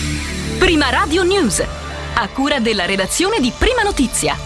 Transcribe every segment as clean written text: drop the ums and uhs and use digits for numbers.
Prima Radio News, a cura della redazione di Prima Notizia.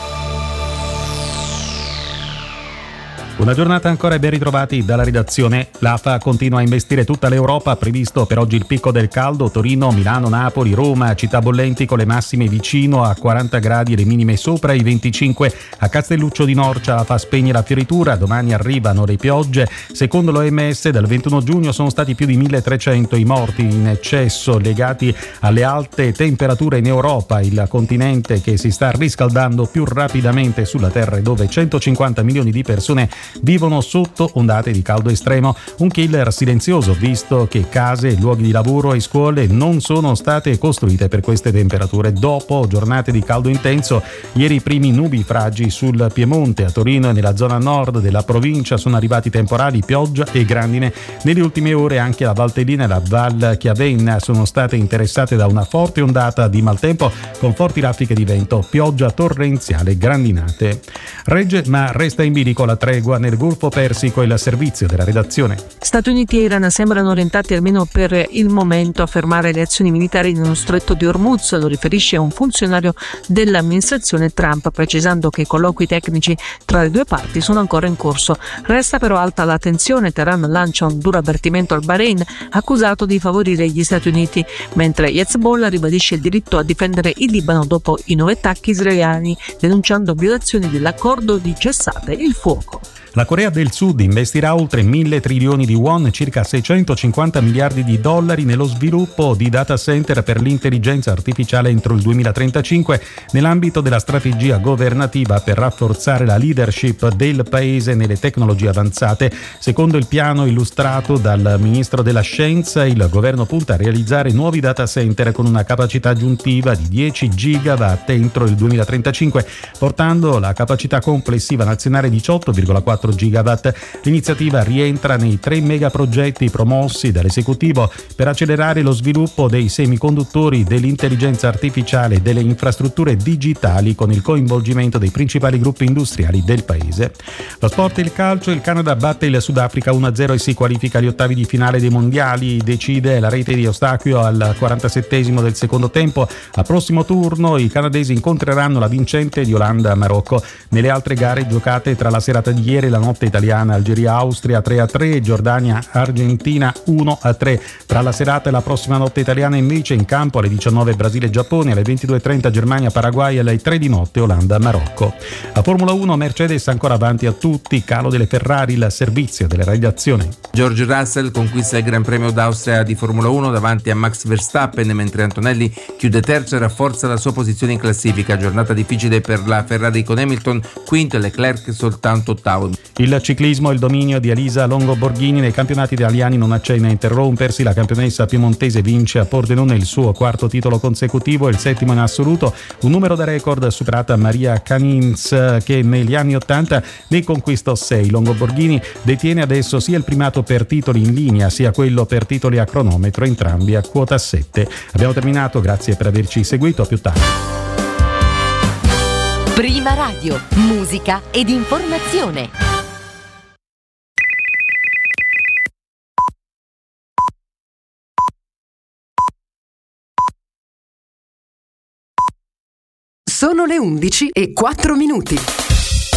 Una giornata ancora e ben ritrovati dalla redazione. L'AFA continua a investire tutta l'Europa, previsto per oggi il picco del caldo: Torino, Milano, Napoli, Roma, città bollenti con le massime vicino a 40 gradi e le minime sopra i 25. A Castelluccio di Norcia la fa spegne la fioritura, domani arrivano le piogge. Secondo l'OMS dal 21 giugno sono stati più di 1300 i morti in eccesso legati alle alte temperature in Europa, il continente che si sta riscaldando più rapidamente sulla Terra e dove 150 milioni di persone vivono sotto ondate di caldo estremo. Un killer silenzioso, visto che case, luoghi di lavoro e scuole non sono state costruite per queste temperature. Dopo giornate di caldo intenso, ieri i primi nubifragi sul Piemonte, a Torino e nella zona nord della provincia sono arrivati temporali, pioggia e grandine. Nelle ultime ore anche la Valtellina e la Val Chiavenna sono state interessate da una forte ondata di maltempo con forti raffiche di vento, pioggia torrenziale e grandinate. Regge ma resta in bilico la tregua nel Golfo Persico e il servizio della redazione. Stati Uniti e Iran sembrano orientati almeno per il momento a fermare le azioni militari nello stretto di Hormuz, lo riferisce un funzionario dell'amministrazione Trump, precisando che i colloqui tecnici tra le due parti sono ancora in corso. Resta però alta la tensione. Teheran lancia un duro avvertimento al Bahrain, accusato di favorire gli Stati Uniti, mentre Hezbollah ribadisce il diritto a difendere il Libano dopo i 9 attacchi israeliani, denunciando violazioni dell'accordo di cessate il fuoco. La Corea del Sud investirà oltre 1.000 trilioni di won, circa 650 miliardi di dollari, nello sviluppo di data center per l'intelligenza artificiale entro il 2035, nell'ambito della strategia governativa per rafforzare la leadership del paese nelle tecnologie avanzate. Secondo il piano illustrato dal ministro della Scienza, il governo punta a realizzare nuovi data center con una capacità aggiuntiva di 10 gigawatt entro il 2035, portando la capacità complessiva nazionale 18,4 gigawatt. L'iniziativa rientra nei 3 megaprogetti promossi dall'esecutivo per accelerare lo sviluppo dei semiconduttori, dell'intelligenza artificiale e delle infrastrutture digitali, con il coinvolgimento dei principali gruppi industriali del paese. Lo sport e il calcio: il Canada batte il Sudafrica 1-0 e si qualifica agli ottavi di finale dei mondiali. Decide la rete di Eustachio al 47esimo del secondo tempo. Al prossimo turno i canadesi incontreranno la vincente di Olanda-Marocco. Nelle altre gare giocate tra la serata di ieri, la notte italiana: Algeria-Austria 3-3, Giordania-Argentina 1-3. Tra la serata e la prossima notte italiana invece in campo alle 19 Brasile-Giappone, alle 22:30 Germania-Paraguay, alle 3 di notte Olanda-Marocco. La Formula 1: Mercedes ancora avanti a tutti, calo delle Ferrari, il servizio della redazione. George Russell conquista il Gran Premio d'Austria di Formula 1 davanti a Max Verstappen, mentre Antonelli chiude terzo e rafforza la sua posizione in classifica. Giornata difficile per la Ferrari con Hamilton quinto e Leclerc soltanto ottavo. Il ciclismo: il dominio di Elisa Longo Borghini nei campionati italiani non accenna a interrompersi. La campionessa piemontese vince a Pordenone il suo quarto titolo consecutivo e il settimo in assoluto, un numero da record superata Maria Canins, che negli anni 80 ne conquistò 6. Longo Borghini detiene adesso sia il primato per titoli in linea sia quello per titoli a cronometro, entrambi a quota 7. Abbiamo terminato, grazie per averci seguito, a più tardi. Prima Radio, musica ed informazione. Sono le 11:04.